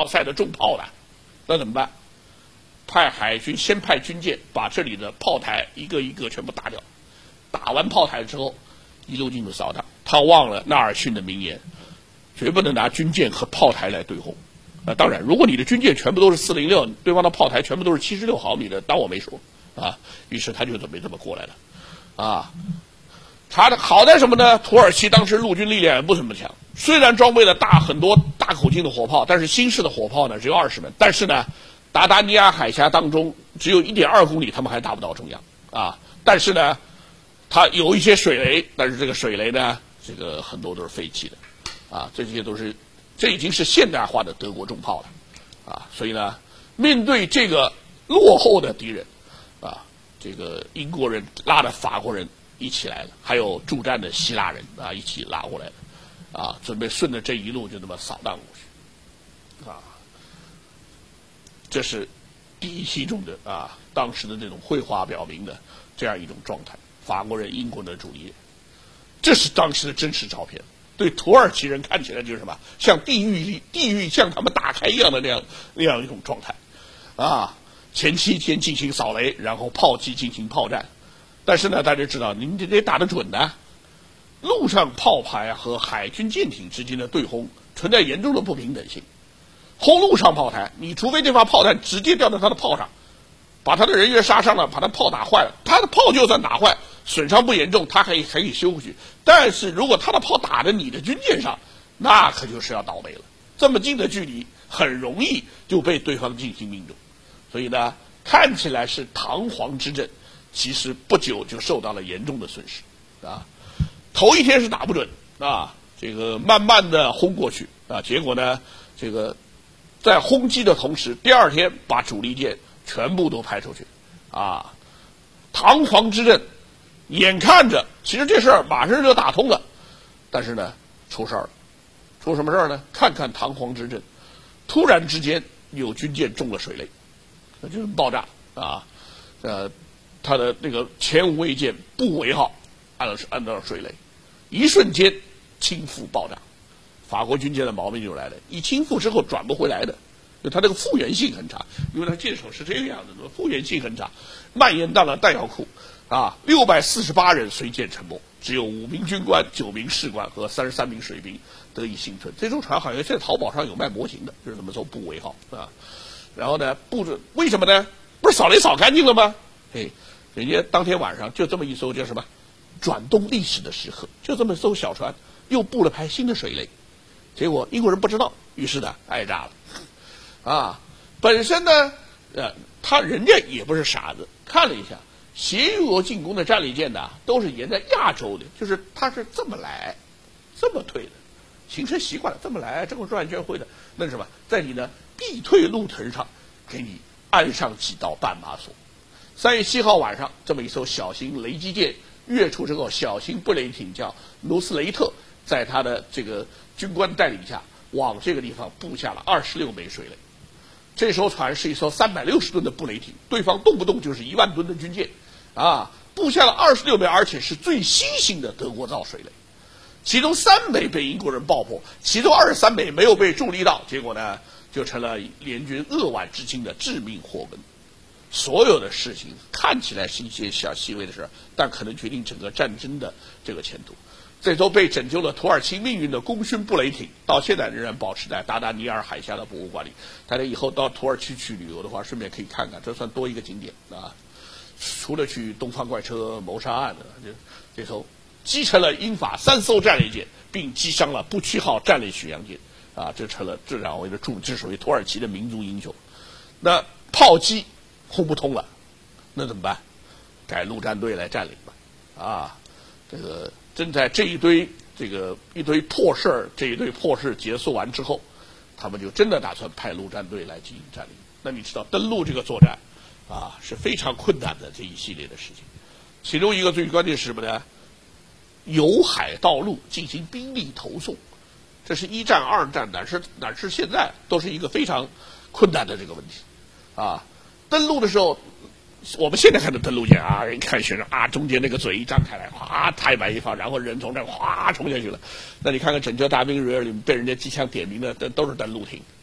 要塞的重炮的，那怎么办？派海军先派军舰把这里的炮台一个一个全部打掉，打完炮台之后，一路进入扫荡。他忘了纳尔逊的名言，绝不能拿军舰和炮台来对轰。当然，如果你的军舰全部都是406，对方的炮台全部都是76毫米的，当我没说啊。于是他就准备这么过来了，啊。他的好在什么呢？土耳其当时陆军力量也不怎么强，虽然装备了很多大口径的火炮，但是新式的火炮呢只有20门，但是呢，达达尼亚海峡当中只有1.2公里，他们还打不到中央啊。但是呢，它有一些水雷，但是这个水雷呢，这个很多都是废弃的，啊，这已经是现代化的德国重炮了，啊，所以呢，面对这个落后的敌人，啊，这个英国人拉着法国人一起来了，还有助战的希腊人啊，一起拉过来了，啊，准备顺着这一路就这么扫荡过去，啊，这是第一期中的啊，当时的这种绘画表明的这样一种状态。法国人、英国人的主力，这是当时的真实照片。对土耳其人看起来就是什么，像地狱向他们打开一样的那样一种状态，啊，前期先进行扫雷，然后炮击进行炮战。但是呢，大家知道，您得打得准呢。陆上炮排和海军舰艇之间的对轰存在严重的不平等性。轰陆上炮台，你除非这发炮弹直接掉到他的炮上，把他的人员杀伤了，把他炮打坏了，他的炮就算打坏，损伤不严重，他还可以修回去。但是如果他的炮打在你的军舰上，那可就是要倒霉了。这么近的距离，很容易就被对方进行命中。所以呢，看起来是堂皇之阵，其实不久就受到了严重的损失啊。头一天是打不准啊，这个慢慢的轰过去啊，结果呢，这个在轰击的同时，第二天把主力舰全部都派出去，啊，堂皇之阵，眼看着其实这事儿马上就打通了，但是呢，出事儿了，出什么事儿呢？看看堂皇之阵，突然之间有军舰中了水雷，那就是爆炸啊，他的那个前无畏舰不为号按到水雷，一瞬间倾覆爆炸。法国军舰的毛病就来了，一倾覆之后转不回来的，就它这个复原性很差，因为它舰首是这个样子的，复原性很差，蔓延到了弹药库啊，648人随舰沉没，只有5名军官、9名士官和33名水兵得以幸存。这艘船好像在淘宝上有卖模型的，就是这么艘不为号啊。然后呢，为什么呢？不是扫雷扫干净了吗？人家当天晚上就这么一艘叫什么转动历史的时刻，就这么艘小船又布了排新的水雷，结果英国人不知道，于是呢挨炸了。啊，本身呢，人家也不是傻子，看了一下协约国进攻的战列舰呢，都是沿在亚洲的，就是它是这么来，这么退的，形成习惯了，这么来，这么转圈会的，那是什么？在你的必退路程上给你安上几道绊马索。3月7号晚上，这么一艘小型雷击舰跃出之后，小型布雷艇叫努斯雷特，在他的这个军官带领下，往这个地方布下了26枚水雷。这艘船是一艘360吨的布雷艇，对方动不动就是1万吨的军舰，啊，布下了26枚，而且是最新型的德国造水雷，其中3枚被英国人爆破，其中23枚没有被助力到，结果呢，就成了联军扼腕至今的致命祸根。所有的事情看起来是一些小细微的事，但可能决定整个战争的这个前途。这艘被拯救了土耳其命运的功勋布雷艇，到现在仍然保持在达达尼尔海峡的博物馆里。大家以后到土耳其去旅游的话，顺便可以看看，这算多一个景点啊。除了去东方怪车谋杀案的，这艘击沉了英法3艘战列舰，并击伤了不屈号战列巡洋舰啊，这成了这两位的这属于土耳其的民族英雄。那炮击轰不通了，那怎么办？改陆战队来占领吧。啊，这个正在这一堆破事结束完之后，他们就真的打算派陆战队来进行占领。那你知道登陆这个作战啊是非常困难的这一系列的事情，其中一个最关键是什么呢？由海到陆进行兵力投送，这是1战2战哪是现在都是一个非常困难的这个问题啊。登陆的时候，我们现在看的登陆舰啊，你看学生啊，中间那个嘴一张开来，哗，抬满一方，然后人从这哗冲下去了。那你看看拯救大兵瑞尔里面被人家机枪点名的，都是登陆艇